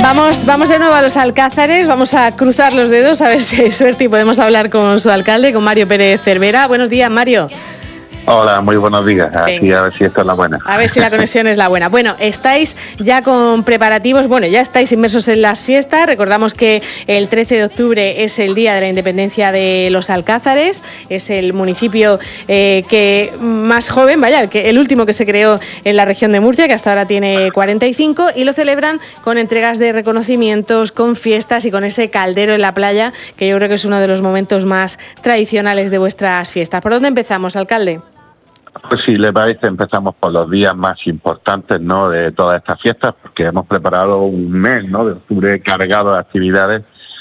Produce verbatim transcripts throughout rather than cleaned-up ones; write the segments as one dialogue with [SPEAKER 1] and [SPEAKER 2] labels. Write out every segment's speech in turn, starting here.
[SPEAKER 1] Vamos, vamos de nuevo a los Alcázares, vamos a cruzar los dedos a ver si hay suerte y podemos hablar con su alcalde, con Mario Pérez Cervera. Buenos días, Mario.
[SPEAKER 2] Hola, muy buenos días. Aquí a ver si esta es la buena.
[SPEAKER 1] A ver si la conexión es la buena. Bueno, estáis ya con preparativos, bueno, ya estáis inmersos en las fiestas. Recordamos que el trece de octubre es el Día de la Independencia de los Alcázares. Es el municipio eh, que más joven, vaya, el, que, el último que se creó en la región de Murcia, que hasta ahora tiene cuarenta y cinco, y lo celebran con entregas de reconocimientos, con fiestas y con ese caldero en la playa, que yo creo que es uno de los momentos más tradicionales de vuestras fiestas. ¿Por dónde empezamos, alcalde?
[SPEAKER 2] Pues si le parece, empezamos por los días más importantes, ¿no?, de todas estas fiestas, porque hemos preparado un mes, ¿no?, de octubre cargado de actividades,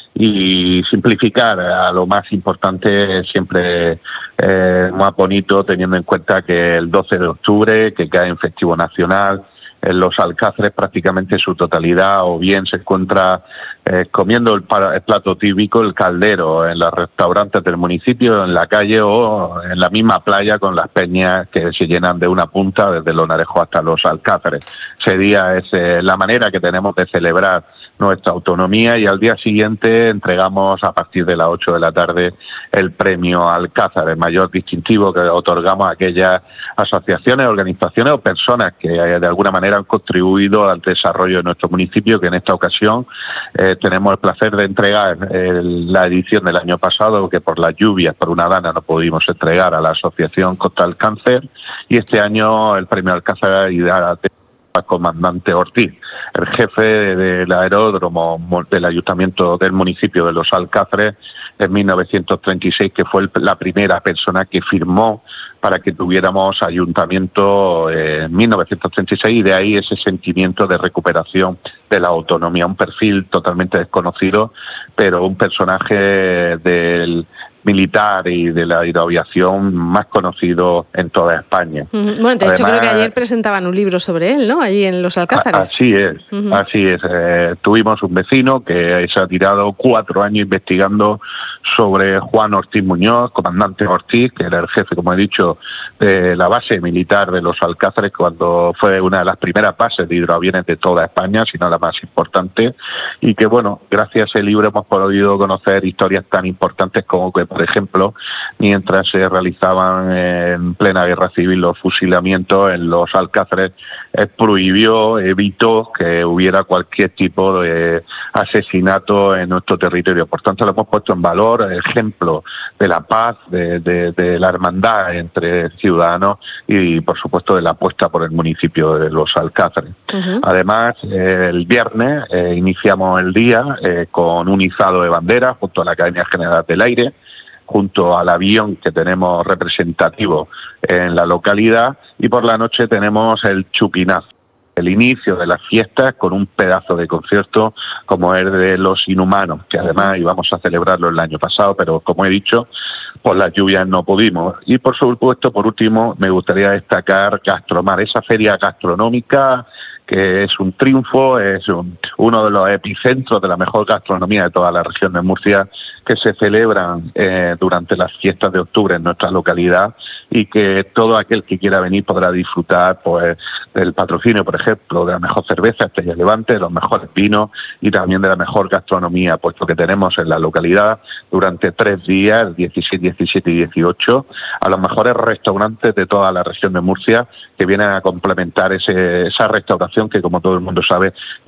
[SPEAKER 2] y simplificar a lo más importante siempre eh, más bonito, teniendo en cuenta que el doce de octubre, que cae en festivo nacional, en los Alcázares prácticamente su totalidad o bien se encuentra eh, comiendo el, el plato típico, el caldero, en los restaurantes del municipio, en la calle o en la misma playa con las peñas que se llenan de una punta desde Lonarejo hasta los Alcázares. Ese día es eh, la manera que tenemos de celebrar nuestra autonomía, y al día siguiente entregamos a partir de las ocho de la tarde el premio Alcázar, el mayor distintivo que otorgamos a aquellas asociaciones, organizaciones o personas que eh, de alguna manera han contribuido al desarrollo de nuestro municipio, que en esta ocasión eh, tenemos el placer de entregar eh, la edición del año pasado, que por las lluvias, por una dana, no pudimos entregar a la Asociación contra el Cáncer, y este año el premio Alcázar y al comandante Ortiz, el jefe del aeródromo del ayuntamiento del municipio de los Alcázares en mil novecientos treinta y seis, que fue la primera persona que firmó para que tuviéramos ayuntamiento en mil novecientos treinta y seis, y de ahí ese sentimiento de recuperación de la autonomía, un perfil totalmente desconocido, pero un personaje del militar y de la aeroaviación más conocido en toda España.
[SPEAKER 1] Uh-huh. Bueno, de Además, hecho creo que ayer presentaban un libro sobre él, ¿no?, allí en los Alcázares.
[SPEAKER 2] Así es, uh-huh. así es. Eh, tuvimos un vecino que se ha tirado cuatro años investigando sobre Juan Ortiz Muñoz, comandante Ortiz, que era el jefe, como he dicho, de la base militar de los Alcázares, cuando fue una de las primeras bases de hidroaviones de toda España, si no la más importante, y que, bueno, gracias a ese libro hemos podido conocer historias tan importantes como que, por ejemplo, mientras se realizaban en plena guerra civil los fusilamientos en los Alcázares, eh, prohibió, evitó que hubiera cualquier tipo de asesinato en nuestro territorio. Por tanto, lo hemos puesto en valor, ejemplo de la paz, de, de, de la hermandad entre ciudadanos y, por supuesto, de la apuesta por el municipio de los Alcázares. Uh-huh. Además, eh, el viernes eh, iniciamos el día eh, con un izado de bandera junto a la Academia General del Aire, junto al avión que tenemos representativo en la localidad, y por la noche tenemos el chupinazo, el inicio de las fiestas con un pedazo de concierto como es de Los Inhumanos, que además íbamos a celebrarlo el año pasado, pero como he dicho, por las lluvias no pudimos. Y por supuesto, por último, me gustaría destacar Gastromar, esa feria gastronómica que es un triunfo, es un, uno de los epicentros de la mejor gastronomía de toda la región de Murcia, que se celebran eh, durante las fiestas de octubre en nuestra localidad, y que todo aquel que quiera venir podrá disfrutar pues del patrocinio, por ejemplo, de la mejor cerveza Estrella Levante, de los mejores vinos y también de la mejor gastronomía, puesto que tenemos en la localidad durante tres días, dieciséis, diecisiete y dieciocho, a los mejores restaurantes de toda la región de Murcia, que vienen a complementar ese, esa restauración que, como todo el mundo sabe,